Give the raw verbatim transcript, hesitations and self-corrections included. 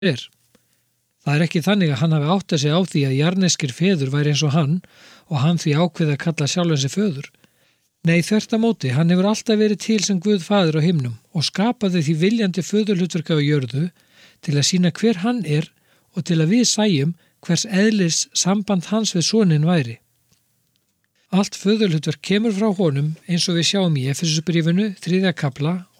er. Það er ekki þannig að hann hafi áttað sig á því að jarneskir feður væri eins og hann og hann því ákveði að kalla sjálfan sig föður. Nei, þvert á móti, hann hefur alltaf verið til sem Guð faðir á himnum og skapaði því viljandi föðurhlutverk á jörðu til að sýna hver hann er og til að við sæjum hvers eðlis samband hans við soninn væri. Allt föðurhlutverk kemur frá honum eins og við sjáum í Efesubréfinu þriðja kafla